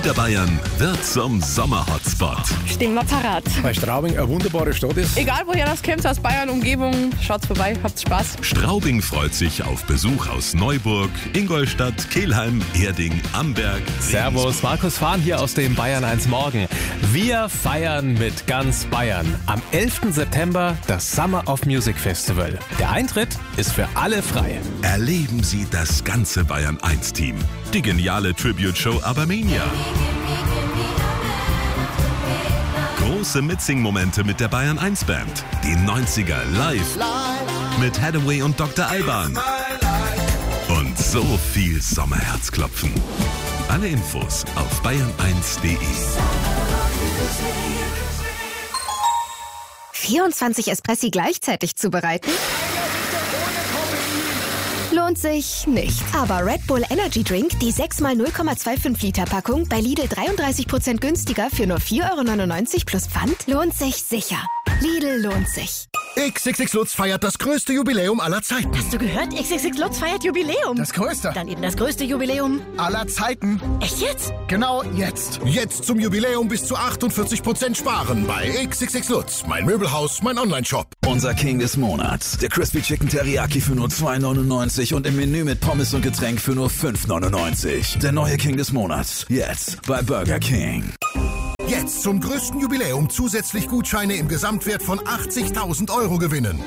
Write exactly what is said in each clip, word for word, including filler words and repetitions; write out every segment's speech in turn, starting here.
Niederbayern wird zum Sommer-Hotspot. Stehen wir parat. Weil Straubing eine wunderbare Stadt ist. Egal woher das kommt, aus Bayern, Umgebung, schaut's vorbei, habt's Spaß. Straubing freut sich auf Besuch aus Neuburg, Ingolstadt, Kelheim, Erding, Amberg. Servus, Regensburg. Markus Fahn hier aus dem Bayern eins Morgen. Wir feiern mit ganz Bayern am elften September das Summer of Music Festival. Der Eintritt ist für alle frei. Erleben Sie das ganze Bayern eins Team. Die geniale Tribute-Show Abermania. Große Mitsing-Momente mit der Bayern eins Band. Die neunziger live mit Hathaway und Doktor Alban. Und so viel Sommerherzklopfen. Alle Infos auf bayern eins punkt de. vierundzwanzig Espressi gleichzeitig zubereiten? Lohnt sich nicht. Aber Red Bull Energy Drink, die sechs mal null Komma fünfundzwanzig Liter Packung, bei Lidl dreiunddreißig Prozent günstiger für nur vier Euro neunundneunzig plus Pfand, lohnt sich sicher. Lidl lohnt sich. X X X Lutz feiert das größte Jubiläum aller Zeiten. Hast du gehört? X X X Lutz feiert Jubiläum. Das größte Dann eben das größte Jubiläum aller Zeiten. Echt jetzt? Genau jetzt. Jetzt zum Jubiläum bis zu achtundvierzig Prozent sparen bei X X X Lutz. Mein Möbelhaus, mein Onlineshop. Unser King des Monats. Der Crispy Chicken Teriyaki für nur zwei neunundneunzig und im Menü mit Pommes und Getränk für nur fünf neunundneunzig. Der neue King des Monats. Jetzt bei Burger King. Jetzt zum größten Jubiläum zusätzlich Gutscheine im Gesamtwert von achtzigtausend Euro gewinnen.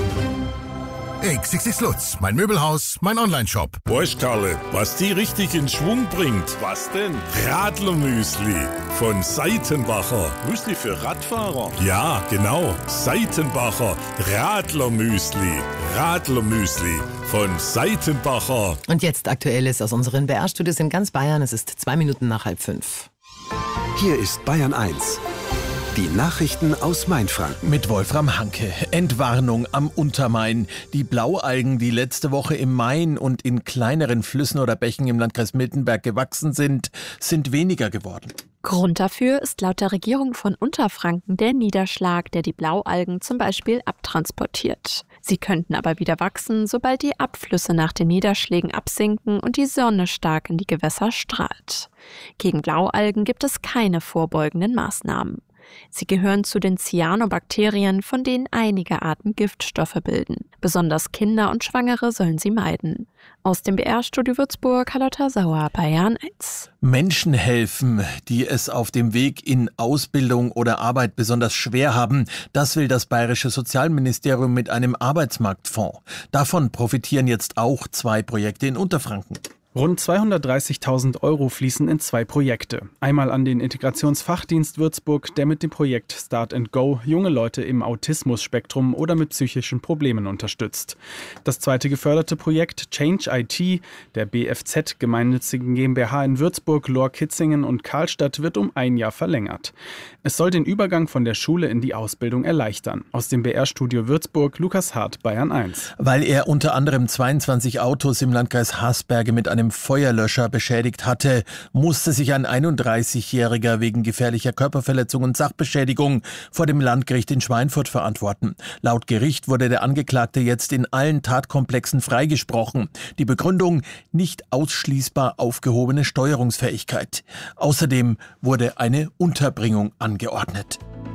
X X X Lutz, mein Möbelhaus, mein Onlineshop. Weißt Karle, was die richtig in Schwung bringt? Was denn? Radlermüsli von Seitenbacher. Müsli für Radfahrer? Ja, genau. Seitenbacher Radlermüsli. Radlermüsli von Seitenbacher. Und jetzt Aktuelles aus unseren B R-Studios in ganz Bayern. Es ist zwei Minuten nach halb fünf. Hier ist Bayern eins. Die Nachrichten aus Mainfranken. Mit Wolfram Hanke. Entwarnung am Untermain. Die Blaualgen, die letzte Woche im Main und in kleineren Flüssen oder Bächen im Landkreis Miltenberg gewachsen sind, sind weniger geworden. Grund dafür ist laut der Regierung von Unterfranken der Niederschlag, der die Blaualgen zum Beispiel abtransportiert. Sie könnten aber wieder wachsen, sobald die Abflüsse nach den Niederschlägen absinken und die Sonne stark in die Gewässer strahlt. Gegen Blaualgen gibt es keine vorbeugenden Maßnahmen. Sie gehören zu den Cyanobakterien, von denen einige Arten Giftstoffe bilden. Besonders Kinder und Schwangere sollen sie meiden. Aus dem B R-Studio Würzburg, Carlotta Sauer, Bayern eins. Menschen helfen, die es auf dem Weg in Ausbildung oder Arbeit besonders schwer haben. Das will das Bayerische Sozialministerium mit einem Arbeitsmarktfonds. Davon profitieren jetzt auch zwei Projekte in Unterfranken. Rund zweihundertdreißigtausend Euro fließen in zwei Projekte. Einmal an den Integrationsfachdienst Würzburg, der mit dem Projekt Start and Go junge Leute im Autismus-Spektrum oder mit psychischen Problemen unterstützt. Das zweite geförderte Projekt Change I T der B F Z gemeinnützigen GmbH in Würzburg, Lohr-Kitzingen und Karlstadt wird um ein Jahr verlängert. Es soll den Übergang von der Schule in die Ausbildung erleichtern. Aus dem B R-Studio Würzburg, Lukas Hart, Bayern eins. Weil er unter anderem zweiundzwanzig Autos im Landkreis Hasberge mit einem Feuerlöscher beschädigt hatte, musste sich ein einunddreißigjähriger wegen gefährlicher Körperverletzung und Sachbeschädigung vor dem Landgericht in Schweinfurt verantworten. Laut Gericht wurde der Angeklagte jetzt in allen Tatkomplexen freigesprochen. Die Begründung: nicht ausschließbar aufgehobene Steuerungsfähigkeit. Außerdem wurde eine Unterbringung angeordnet.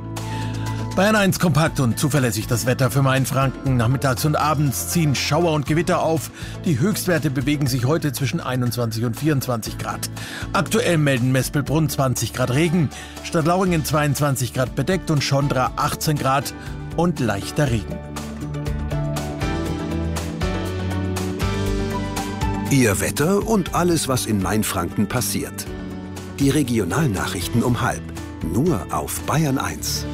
Bayern eins kompakt und zuverlässig das Wetter für Mainfranken. Nachmittags und abends ziehen Schauer und Gewitter auf. Die Höchstwerte bewegen sich heute zwischen einundzwanzig und vierundzwanzig Grad. Aktuell melden Mespelbrunn zwanzig Grad Regen, Stadtlauringen zweiundzwanzig Grad bedeckt und Schondra achtzehn Grad und leichter Regen. Ihr Wetter und alles, was in Mainfranken passiert. Die Regionalnachrichten um halb. Nur auf Bayern eins.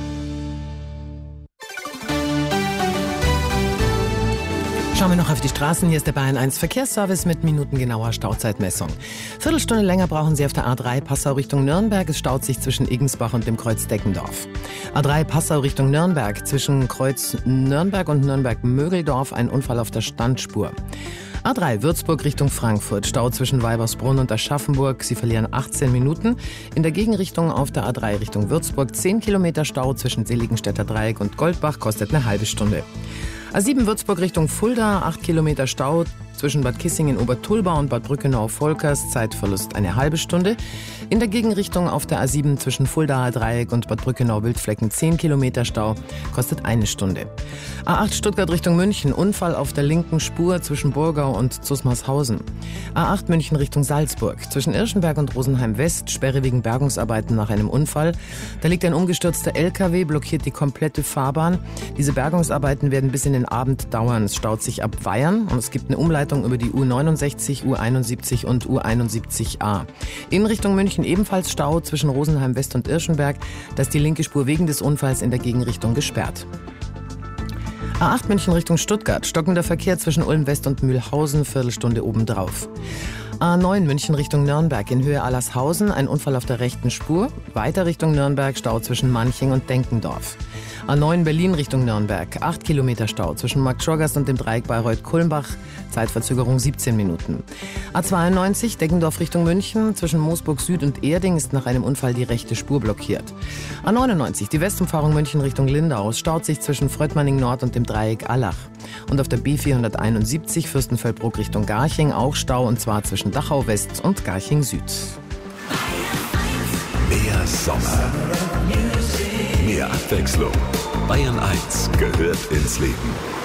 Schauen wir noch auf die Straßen. Hier ist der Bayern eins Verkehrsservice mit minutengenauer Stauzeitmessung. Viertelstunde länger brauchen Sie auf der A drei Passau Richtung Nürnberg. Es staut sich zwischen Igensbach und dem Kreuz Deckendorf. A drei Passau Richtung Nürnberg. Zwischen Kreuz Nürnberg und Nürnberg-Mögeldorf ein Unfall auf der Standspur. A drei Würzburg Richtung Frankfurt. Stau zwischen Weibersbrunn und Aschaffenburg. Sie verlieren achtzehn Minuten. In der Gegenrichtung auf der A drei Richtung Würzburg zehn Kilometer Stau zwischen Seligenstädter Dreieck und Goldbach, kostet eine halbe Stunde. A sieben Würzburg Richtung Fulda, acht Kilometer Stau Zwischen Bad Kissingen-Obertulba und Bad Brückenau-Volkers Zeitverlust eine halbe Stunde. In der Gegenrichtung auf der A sieben zwischen Fuldaer Dreieck und Bad Brückenau-Wildflecken zehn Kilometer Stau, kostet eine Stunde. A acht Stuttgart Richtung München, Unfall auf der linken Spur zwischen Burgau und Zusmarshausen. A acht München Richtung Salzburg, zwischen Irschenberg und Rosenheim West, Sperre wegen Bergungsarbeiten nach einem Unfall. Da liegt ein umgestürzter L K W, blockiert die komplette Fahrbahn. Diese Bergungsarbeiten werden bis in den Abend dauern. Es staut sich ab Weyern und es gibt eine Umleitung über die U neunundsechzig, U einundsiebzig und U einundsiebzig a. In Richtung München ebenfalls Stau zwischen Rosenheim West und Irschenberg. Da ist die linke Spur wegen des Unfalls in der Gegenrichtung gesperrt. A acht München Richtung Stuttgart, stockender Verkehr zwischen Ulm West und Mühlhausen, Viertelstunde obendrauf. A neun München Richtung Nürnberg in Höhe Allershausen, ein Unfall auf der rechten Spur. Weiter Richtung Nürnberg, Stau zwischen Manching und Denkendorf. A neun Berlin Richtung Nürnberg, acht Kilometer Stau zwischen Marktschorgast und dem Dreieck Bayreuth-Kulmbach, Zeitverzögerung siebzehn Minuten. A zweiundneunzig Deggendorf Richtung München, zwischen Moosburg Süd und Erding ist nach einem Unfall die rechte Spur blockiert. A neunundneunzig die Westumfahrung München Richtung Lindau, es staut sich zwischen Fröttmanning Nord und dem Dreieck Allach. Und auf der B vierhunderteinundsiebzig Fürstenfeldbruck Richtung Garching auch Stau, und zwar zwischen Dachau West und Garching Süd. Mehr Sommer. Mehr Abwechslung. Bayern eins gehört ins Leben.